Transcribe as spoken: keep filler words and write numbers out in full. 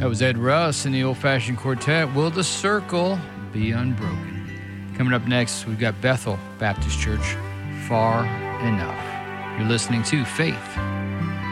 That was Ed Russ and the Old Fashioned Quartet. Will the Circle Be Unbroken? Coming up next, we've got Bethel Baptist Church, Far Enough. You're listening to Faith